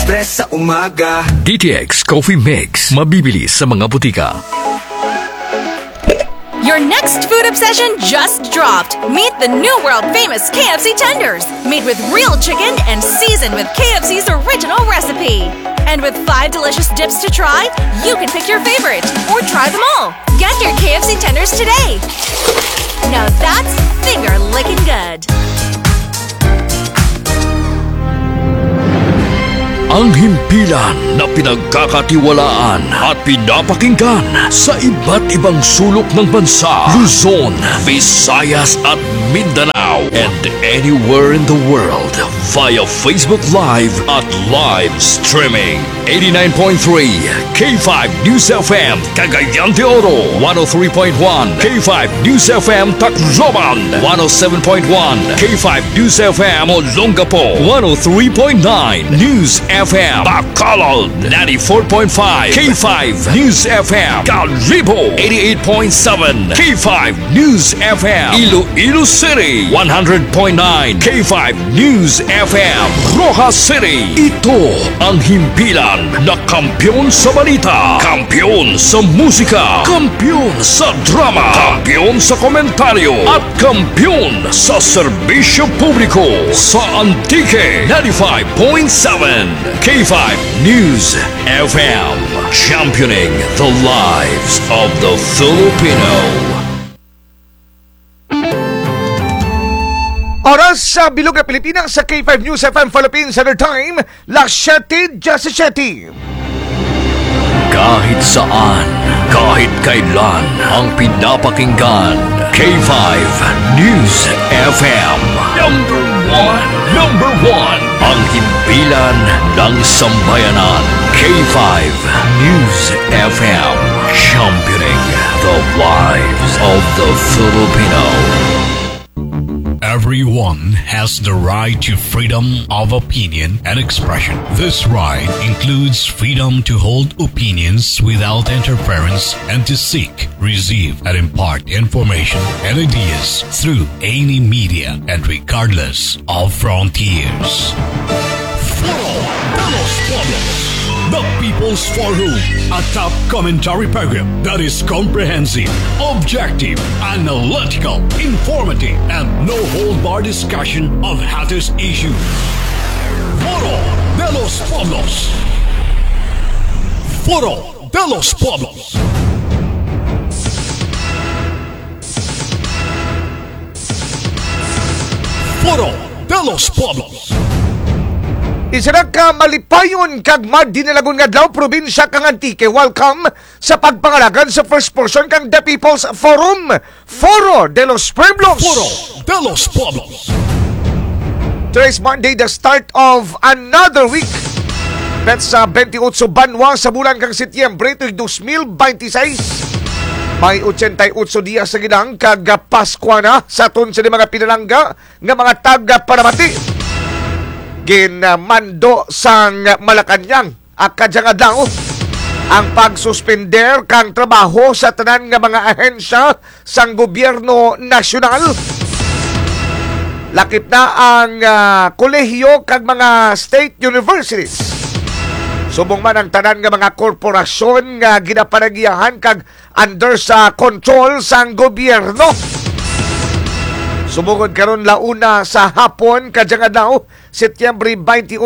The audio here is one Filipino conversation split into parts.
Express sa umaga. DTX Coffee Mix. Mabibili sa mga butika. Your next food obsession just dropped. Meet the new world-famous KFC tenders, made with real chicken and seasoned with KFC's original recipe. And with 5 delicious dips to try, you can pick your favorite or try them all. Get your KFC tenders today. Now that's finger-licking good. Ang himpilan na pinagkakatiwalaan at pinapakinggan sa iba't ibang sulok ng bansa, Luzon, Visayas at Mindanao, and anywhere in the world via Facebook Live at live streaming. 89.3 K5 News FM Cagayan de Oro, 103.1 K5 News FM Tacloban, 107.1 K5 News FM Olongapo, 103.9 News FM Bacolod, 94.5 K5 News FM Calibo, 88.7 K5 News FM Iloilo City, 100.9 K5 News FM Rojas City. Ito ang himpilan na kampiyon sa balita, kampiyon sa musika, kampiyon sa drama, kampiyon sa komentaryo, at kampiyon sa serbisyo publiko sa Antique 95.7 K5 News FM, championing the lives of the Filipino. Oras sa Bilog na Pilipinas sa K5 News FM Philippines Center Time, las 7:17. Kahit saan, kahit kailan, ang pinapakinggan, K5 News FM. Number one, ang himpilan ng sambayanan, K5 News FM, championing the lives of the Filipino. Everyone has the right to freedom of opinion and expression. This right includes freedom to hold opinions without interference and to seek, receive, and impart information and ideas through any media and regardless of frontiers. The People's Forum, a top commentary program that is comprehensive, objective, analytical, informative, and no-hold-bar discussion of hottest issues. Foro de los Pueblos. Foro de los Pueblos. Foro de los Pueblos. Isara ka malipayon kag madinalagon nga daw probinsya kang Antique. Welcome sa pagpangalagan sa first portion kang The People's Forum, Foro de los Pueblos. Foro de los Pueblos. Today's Monday, the start of another week. That's sa 28 banwa sa bulan kang Setyembre ito'y 2026. May 88 dias sa ginang kag Paskwa na sa aton sa mga pinalangga nga mga taga-paramati. Ginamando sang Malacanang akadya nga daw ang pagsuspender kang trabaho sa tanan nga mga ahensya sang gobyerno nasyonal. Lakip na ang kolehiyo kag mga state universities. Subong man ang tanan nga mga korporasyon nga ginapanagiyahan kag under sa control sang gobyerno. Sumugod karon launa sa hapon kadya nga daw Setyembre 28,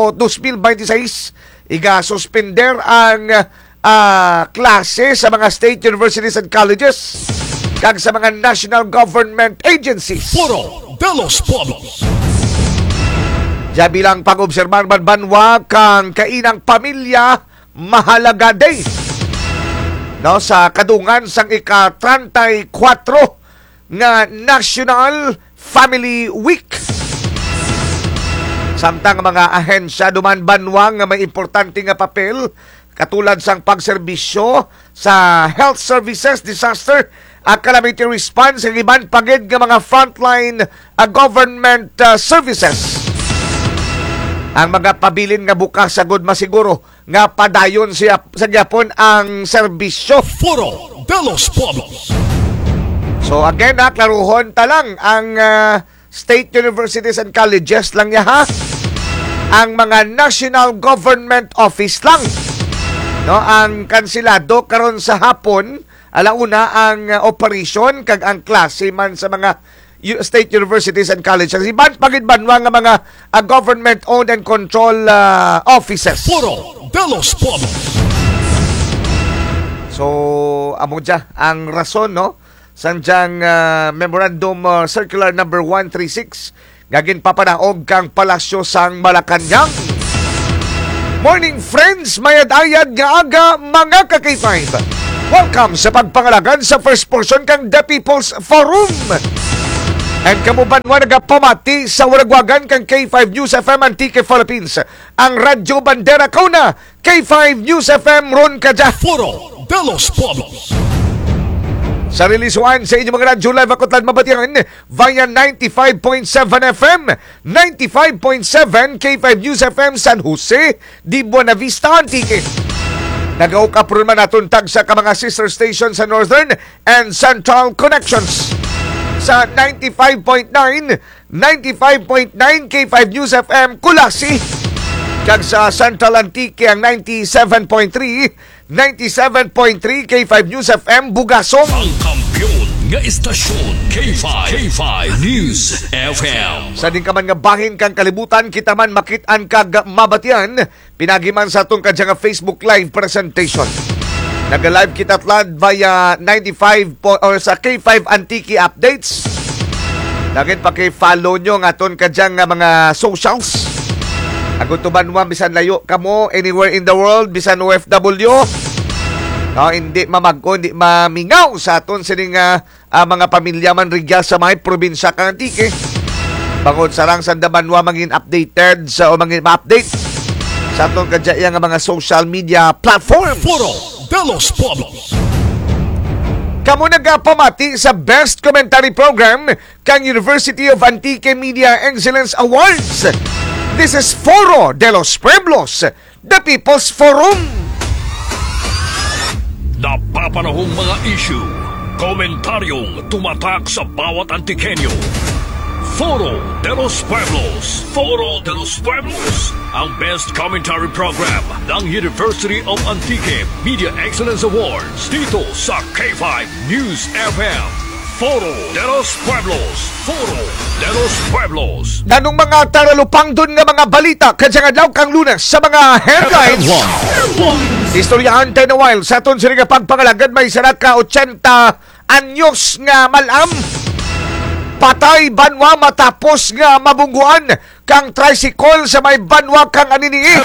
2026 iga-suspender ang klase sa mga state universities and colleges kag sa mga national government agencies. Foro de los Pueblos. Diya bilang pag-obserbar banwa kang kainang pamilya mahalaga day. No, sa kadungan sang ika-34 nga National Family Week. Samtang mga ahensya duman banwa nga may importante nga papel katulad sang pagserbisyo sa health services, disaster at calamity response, ang iban pagid nga mga frontline government services. Ang mga pabilin nga bukas sagod masiguro nga padayon sa Japon ang serbisyo. Foro de los Pueblos. So again, klaruhon ta lang ang state universities and colleges lang niya ha. ang mga national government office lang. No, ang kansilado karon sa hapon, alauna ang operation kag ang klase man sa mga state universities and colleges. Iban pagidbanwa nga mga government-owned and controlled offices. Foro de los Pueblos. So, amo dya ang rason, no? Sandyang Memorandum Circular number 136 gagin papanaog kang palasyo sang Malacanang. Morning friends, mayad-ayad nga aga mga ka-K5. Welcome sa pagpangalagan sa first portion kang The People's Forum. And kamuban mo nagapamati sa waragwagan kang K5 News FM Antique Philippines. Ang Radyo Bandera Kauna, K5 News FM Ron Kadya. Foro de los Pueblos. Sa release 1 sa inyong mga radyo live akotlan mabatian via 95.7 FM, 95.7 K5 News FM San Jose, di Buena Vista, Antique. Nag-aukapron man natuntag sa mga sister stations sa Northern and Central Connections. Sa 95.9 K5 News FM Kulasi, kag sa Central Antique ang 97.3 K5 News FM Bugasong. Ang kampiyon nga istasyon K5 News FM. Sa din ka man nga bahin kang kalibutan, kita man makitaan kag mabatian, pinagiman sa atong kadya nga Facebook Live presentation. Nag-live kita tlad via 95 or sa K5 Antique Updates. Lagin pa kay follow nyo nga aton kadya nga mga socials. Agon tuban mo bisan layo kamo anywhere in the world, bisan OFW. No, hindi mamagko, hindi mamingaw sa aton sining mga pamilya man rigya sa mga probinsya kang Antique. Bangod sarang sandamanwa mangin updated sa o mangin ma-update sa aton kadya nga mga social media platforms. Foro de los Pueblos. Kamu nagapamati sa Best Commentary Program kang University of Antique Media Excellence Awards. This is Foro de los Pueblos, The People's Forum. Napapanahong mga issue, komentaryong tumatak sa bawat Antikenyo. Foro de los Pueblos. Foro de los Pueblos. Ang best commentary program ng University of Antique Media Excellence Awards dito sa K5 News FM. Foro de los Pueblos. Foro de los Pueblos. Nanong mga taralupang dun nga mga balita kadya nga kang Lunes sa mga headlines. Istoryahan tayo na while sa aton sila pagpangalagad may sarat ka 80 anyos nga malam. Patay banwa matapos nga mabungguan kang tricycle sa may banwa kang aniniit.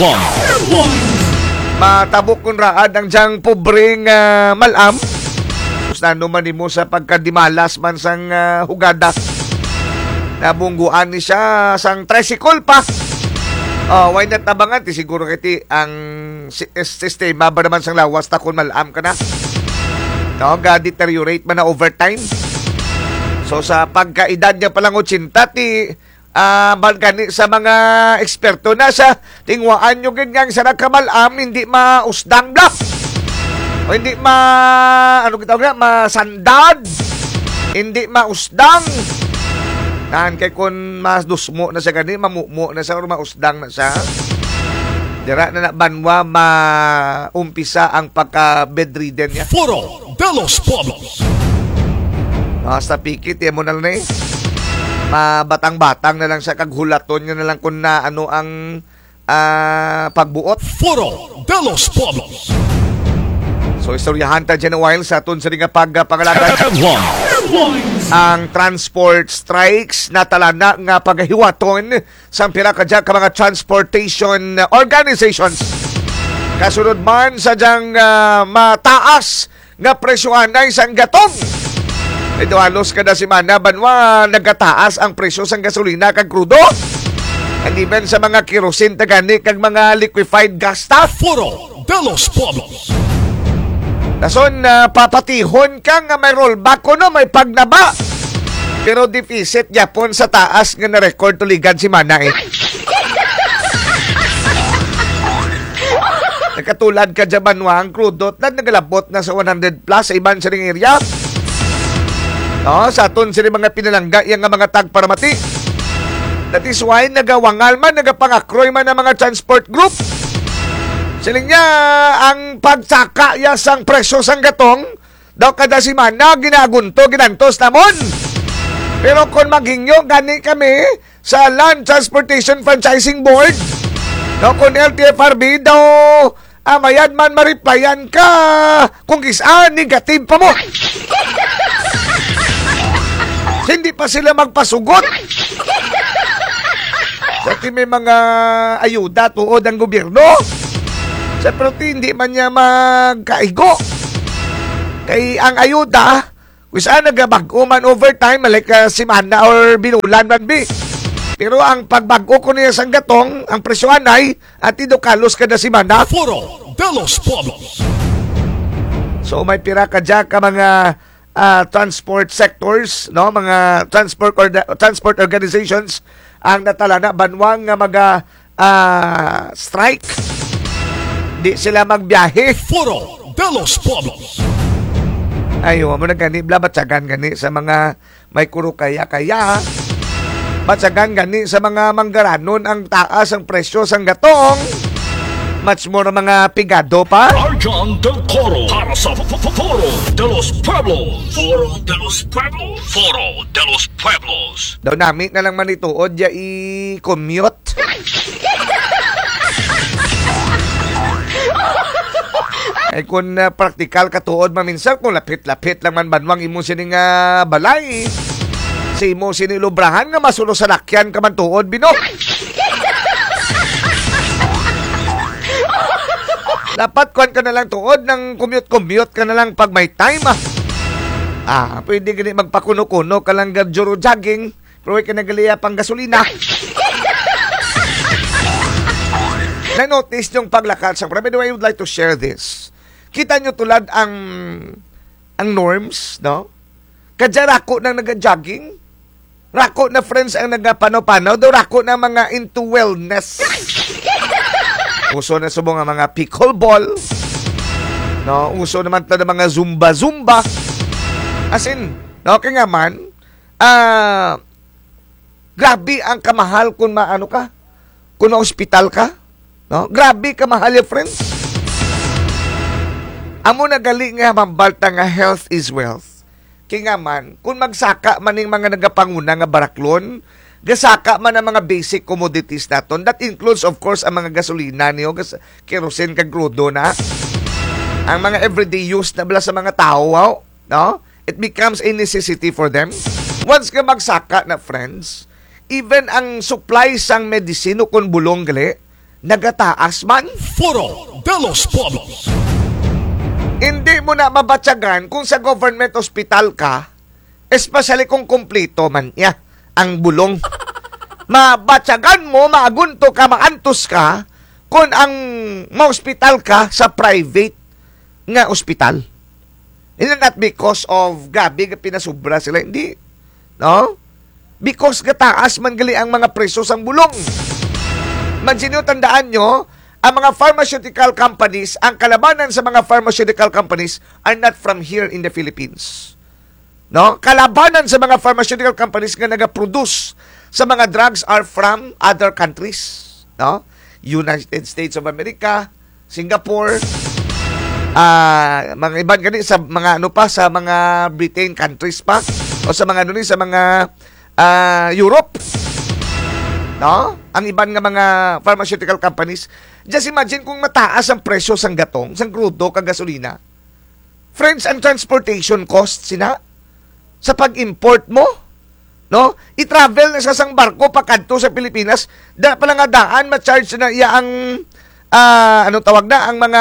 Matabok kun raad ang diyang pobreng malam. Nano man mo sa pagkadimalas man sang hugada. Nabungguan ni siya sang tricycle pa. Why not nabangan? Siguro kiti ang sistema ba naman sang lawas ta kung malam ka na. No, ga-deteriorate man na overtime. So sa pagkaedad niya palang 80 ti balkani sa mga eksperto na sa tingwaan nyo ganyan sa nakamalam hindi mausdang block. O hindi masandad, hindi mausdang. Nahan kay kung mas dusmo na siya gani, mamumo na siya o mausdang na siya. Dira na banwa maumpisa ang pagka-bedridden niya. Foro de los Pueblos. Basta pikit, mo na lang mabatang-batang na lang siya, kaghulaton niya na lang kung na ano ang pagbuot. Foro de los Pueblos. So, istoryahan ta dyan a while sa aton sa ringa pagpangalagan. Ang transport strikes na talana nga paghiwaton sa pira kadya ka mga transportation organizations. Kasunod man sa dyang mataas nga presyohan na isang gatong. Ito halos kada simana banwa nagataas ang presyo sang gasolina kag krudo. And even sa mga kerosene tagani kag mga liquefied gas ta. Foro de los Pueblos. Dason papatihon ka nga may rollback ko no, may pagnaba. Pero deficit yapon sa taas nga na-record tuligan si Mana eh. Nakatulad ka dyan banwa ang krudot na nagalabot na sa 100 plus sa iban sa ring area. No, sa aton sila mga pinalangga yung mga tagparamati. That is why nagawangal man, nagapangakroy man ng mga transport group. Siling niya, ang pagsaka yasang presyo sang gatong, daw kada simana, ginagunto, ginantos namon. Pero kung maghingyo, gani kami sa Land Transportation Franchising Board, daw kung LTFRB, daw amayad man mariplayan ka kung kisaan, negative pa mo. Hindi pa sila magpasugot. Dati may mga ayuda tuod ang gobyerno. Sa pero hindi man niya magkaigo. Kay ang ayuda, kung saan nagabag-o man overtime, like simana or binulan man bi. Pero ang pagbago ko niya sang gatong, ang presyohan ay at kalos kada simana. Foro de los Pueblos. So may pira ka dyan ka mga transport sectors, no, mga transport organizations ang natala na banwang nga mga strike. Di sila magbiyahe. Foro de los Pueblos. Ayo, mo na gani, batsagan gani sa mga may kuro kaya. Batsagan gani sa mga manggaranon ang taas ang presyo sang gatong. Much more mga pigado pa. Arjan del Coro para sa Foro de los Pueblos. Foro de los Pueblos. Foro de los Pueblos. Daw namin na lang manituod ya i-commute. Ay kung praktikal katuod maminsan, kung lapit-lapit lang man banwang imo sining balay. Si imo sinilubrahan nga masulo sa lakyan ka man tuod bino. Dapat kuhan ka na lang tuod ng commute ka na lang pag may time pwede gani magpakuno-kuno ka lang juro jogging pero ka nagaliya pang gasolina. Na-notice yung paglakad sa by the way, I would like to share this. Kita nyo tulad ang norms, no? Kadya rako nang nag-jogging. Rako na friends ang nagapano-pano. Do rako na mga into wellness. Uso na subong ang mga pickleball. No, uso naman ta ng mga zumba. As in, no, kaya nga man, grabe ang kamahal kung maano ka. Kung na-hospital ka. No? Grabe kamahal yung friends. Amo nagali nga mambalta nga health is wealth. Kaya nga man, kung magsaka man yung mga nagapanguna nga baraklon, gasaka man ang mga basic commodities naton. That includes, of course, ang mga gasolina niyo, kerosene, kagrudo na. Ang mga everyday use na bala sa mga tao, no? It becomes a necessity for them. Once ka magsaka na, friends, even ang supply sang medisino kung bulong gali, nagataas man. Foro de los Pueblos. Hindi mo na mabatsagan kung sa government hospital ka, especially kung kumplito man niya ang bulong. Mabatsagan mo, maagunto ka, maantos ka, kung ang ma-hospital ka sa private nga hospital. Hindi not because of gabi pinasubra sila, hindi. No? Because gataas man gali ang mga preso sang bulong. Mansinyo, tandaan nyo, ang mga pharmaceutical companies, ang kalabanan sa mga pharmaceutical companies are not from here in the Philippines. No? Kalabanan sa mga pharmaceutical companies nga nag-produce sa mga drugs are from other countries. No? United States of America, Singapore, mga iban gani sa mga sa mga Britain countries pa o sa mga sa mga Europe. No? Ang iban nga mga pharmaceutical companies, just imagine kung mataas ang presyo sang gatong, sang crudo kag gasolina. Friends, ang transportation costs sina sa pag-import mo, no? I-travel na sa sang barko pakadto sa Pilipinas, da pala nga daan ma-charge na iya ang ang mga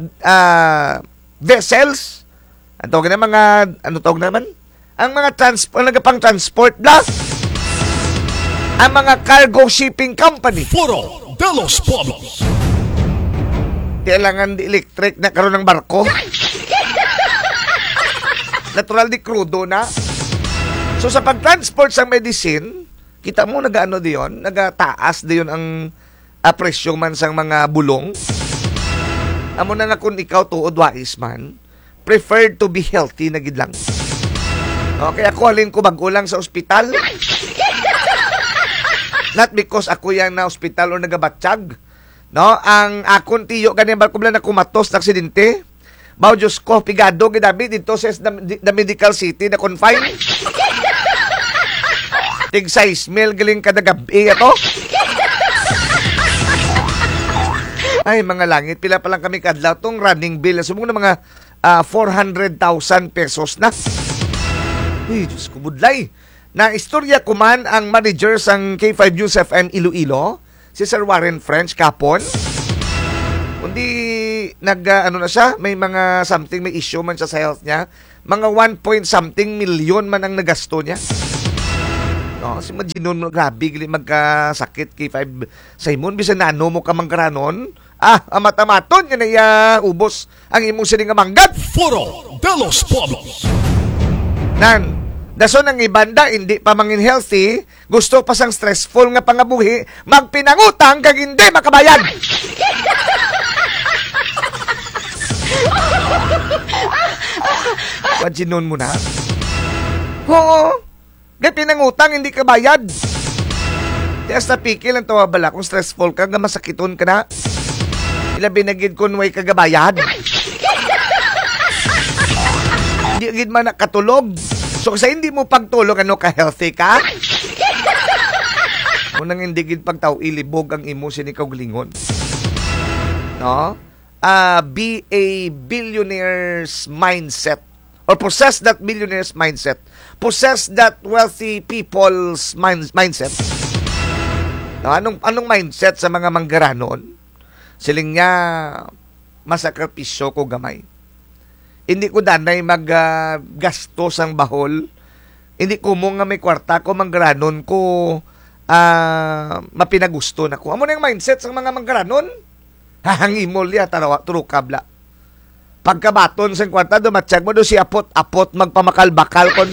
vessels. Ang tawag na mga ang mga nagapang-transport na ang mga cargo shipping company. Foro de los Pueblos. Kailangan di electric na karon ng barko. Natural di crudo na. So sa pag-transport sa medicine, kita mo nagaano diyon, nagataas diyon ang presyo man sang mga bulong. Amo na nga kung ikaw tuod wais man, preferred to be healthy na gid lang. Okay, ako halin ko bago lang sa ospital. Not because ako yan na ospital o nagabatsyag. No? Ang akon tiyo ganyan ba kumla na kumatos na aksidente. Bao Diyos ko, pigado ginabi dito sa the medical city na confine. Tig 6 mil galing kada gabi ato. Ay, mga langit, pila pa lang kami kadlaw tong running bill. Sumong na mga 400,000 pesos na. Ay, Diyos ko, budlay. Na istorya ko man ang manager sang K5 News FM Iloilo, si Sir Warren French kapon. Kundi ano na siya, may mga something, may issue man siya sa health niya. Mga 1 million man ang nagasto niya. No, si Majinon mo, grabe, gali magkasakit K5 sa imon. Bisa na ano mo ka manggaranon. Amat-amaton, yan ay ubos ang imong sining manggat. Foro de los Pueblos. Nan, daso ng ibanda, hindi pa mangin healthy, gusto pa sang stressful nga pangabuhi, magpinangutang kag hindi makabayad. Majinon mo na. Oo, gay pinangutang, hindi ka bayad. Tias na pikil ang tawabala kung stressful ka, nga masakiton ka na. Ilabi na gid kung way kagabayad. Hindi gid man nakatulog. So kasi hindi mo pagtulog, ano ka healthy ka? Unang hindi gid pagtaw ilibog ang imo sinikaw glingon. No? Be a billionaire's mindset or possess that billionaire's mindset. Possess that wealthy people's mindset. No, anong mindset sa mga manggaranon? Siling niya masakripisyo ko gamay. Hindi ko danay maggasto sang bahol. Hindi ko mo nga may kwarta ko manggaranon ko mapinagusto na ko. Amo na yung mindset sa mga manggaranon? Hahangimol ya turo kabla. Pagkabaton sang kwarta dumatsyag mo do si apot magpamakal-bakal kon.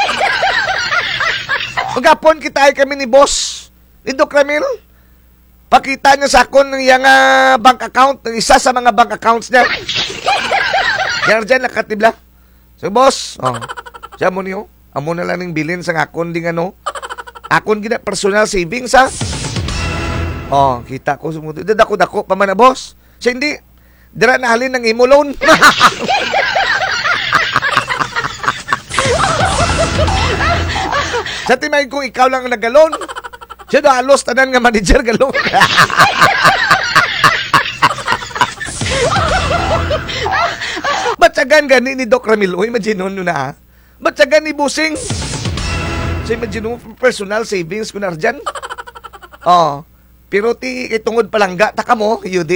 Magapon kita ay kami ni boss. Ni Doc Ramil. Pakita niya sa akon ng iyang bank account, ng isa sa mga bank accounts niya. Yan dyan, nakatibla. So, boss, siya mo niyo. Amo na lang ng bilin sa akon ding ano. Akon gina personal savings, ha? Kita ko sumuto. Dako-dako pa man na, boss. Siya hindi. Dira na halin ng imo loan. Sa timay kung ikaw lang ang nag-loan, siya na alos tanan nga manager galong. Batsagan gani ni Doc Ramil. Uy, majinon nyo na, ha? Batsagan ni Busing. Siya majinon personal savings ko na dyan. Pero itungod palangga, taka mo, yudi.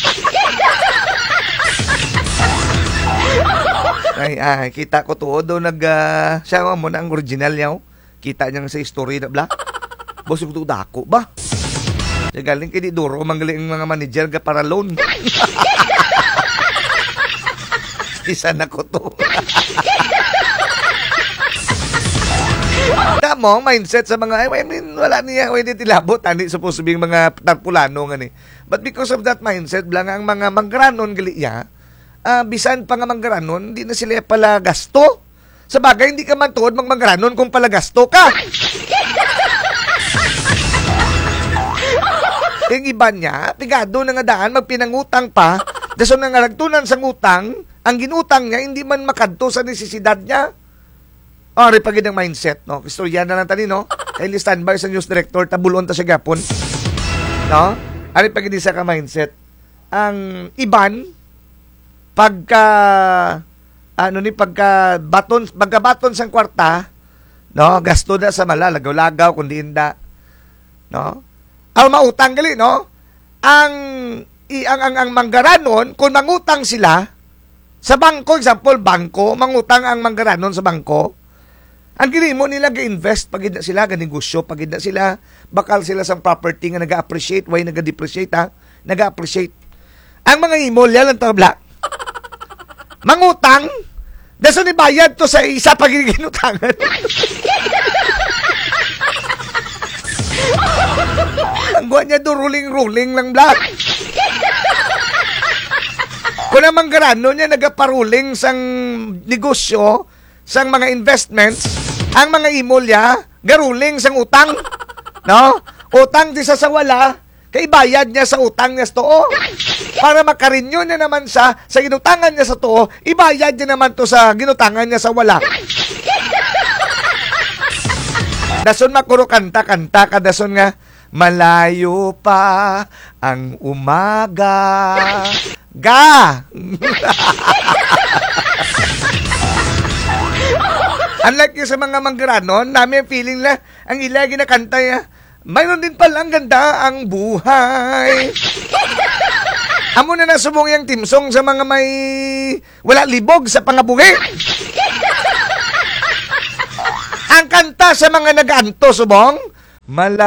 Ay, kita ko tuod daw siya mo na ang original niya. Kita niya sa history na bla. Boss, ito dako ba? Galing kay di duro, manggaling mga manager ka para loan. Isa na ko to. Tamo, mindset sa mga, wala niya, hindi tilabot, hindi supposed to be mga tarpulano nga ni. But because of that mindset, lang ang mga manggaranon gali niya, bisan pa nga manggaranon, hindi na sila pala gasto. Sa bagay, hindi ka man tuod manggaranon kung pala gasto ka. Yung iba niya, pigado na nga daan, magpinangutang pa, daso na nga nagtunan sa ngutang, ang ginutang niya, hindi man makadto sa nesisidad niya. Pagid ang mindset, no? Istorya na lang tani, no? Kaya standby sa news director, tabulon ta siya gapon. No? Pagid isa ka mindset. Ang iban, pagkabaton sang kwarta, no? Gasto na sa mala, lagaw-lagaw, kundi inda. No? Ang mautang gali, no? Ang manggaranon, kung mangutang sila, sa bangko, example, bangko, mangutang ang manggaranon sa bangko, ang gini mo nila ga-invest, pagid na sila, ga-negosyo, pagid na sila, bakal sila sa property nga nag-appreciate, why nag-depreciate, ha? Nag-appreciate. Ang mga imol, yan ang tabla. Mangutang, daso ni bayad to sa isa pagid ginutangan. Ang guwan niya do ruling lang black. Kung namang garano niya nagaparuling sang negosyo, sang mga investments, ang mga imolya garuling sang utang. No? Utang di sa wala, kay bayad niya sa utang niya sa too. Para makarinyo niya naman sa ginutangan niya sa too, ibayad niya naman to sa ginutangan niya sa wala. Dason makuro kanta-kanta ka, dason nga, malayo pa ang umaga. Ga! Unlike yung sa mga manggaranon, namin feeling na ang ilagi na kanta niya, mayroon din palang ganda ang buhay. Amo na nasubong yung timsong sa mga may wala libog sa pangabuhi. Ang kanta sa mga nag-anto, subong,